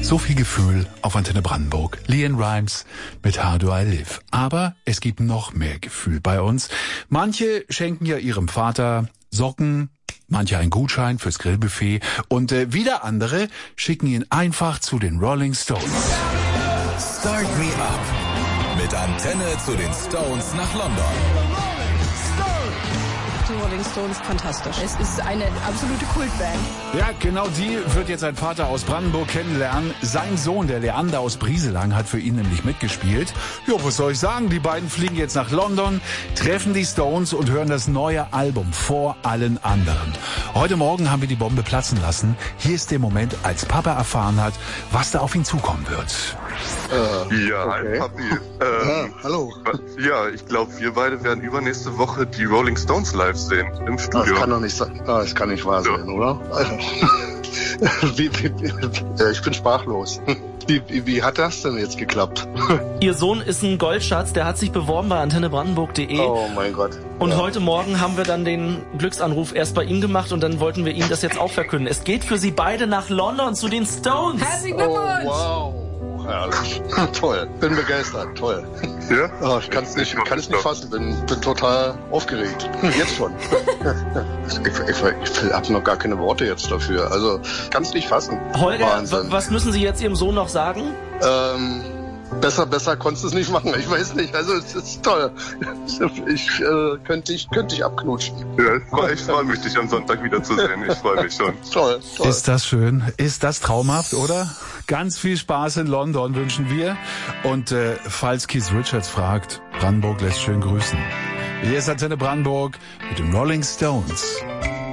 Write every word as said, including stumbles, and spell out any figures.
So viel Gefühl auf Antenne Brandenburg. LeAnn Rimes mit How Do I Live. Aber es gibt noch mehr Gefühl bei uns. Manche schenken ja ihrem Vater Socken, manche einen Gutschein fürs Grillbuffet und äh, wieder andere schicken ihn einfach zu den Rolling Stones. Start Me Up mit Antenne zu den Stones nach London. Die Rolling Stones, fantastisch. Es ist eine absolute Kultband. Ja, genau die wird jetzt sein Vater aus Brandenburg kennenlernen. Sein Sohn, der Leander aus Brieselang, hat für ihn nämlich mitgespielt. Ja, was soll ich sagen? Die beiden fliegen jetzt nach London, treffen die Stones und hören das neue Album vor allen anderen. Heute Morgen haben wir die Bombe platzen lassen. Hier ist der Moment, als Papa erfahren hat, was da auf ihn zukommen wird. Äh, ja, okay. hi Papi. Ähm, Ja, hallo. Ja, ich glaube, wir beide werden übernächste Woche die Rolling Stones live sehen im Das Studio. kann doch nicht sein. Ah, das kann nicht wahr Ja. sein, oder? wie, wie, wie, ja, ich bin sprachlos. Wie, wie, wie hat das denn jetzt geklappt? Ihr Sohn ist ein Goldschatz, der hat sich beworben bei antenne brandenburg punkt de. Oh mein Gott. Und Ja. heute Morgen haben wir dann den Glücksanruf erst bei ihm gemacht und dann wollten wir Ihnen das jetzt auch verkünden. Es geht für Sie beide nach London zu den Stones. Herzlichen Oh, Glückwunsch! wow. Herrlich. Toll. Bin begeistert. Toll. Ja? Oh, ich kann es nicht, kann es nicht fassen. Bin, bin total aufgeregt. Jetzt schon. ich ich, ich, ich habe noch gar keine Worte jetzt dafür. Also, kann es nicht fassen. Holger, Wahnsinn. w- was müssen Sie jetzt Ihrem Sohn noch sagen? Ähm, besser, besser konntest du es nicht machen. Ich weiß nicht. Also, es ist toll. Ich äh, könnte ich, könnte ich abknutschen. Ja, ich freu- ich freue mich, dich am Sonntag wiederzusehen. Ich freue mich schon. Toll, toll. Ist das schön? Ist das traumhaft, oder? Ganz viel Spaß in London wünschen wir. Und äh, falls Keith Richards fragt, Brandenburg lässt schön grüßen. Hier ist Antenne Brandenburg mit den Rolling Stones.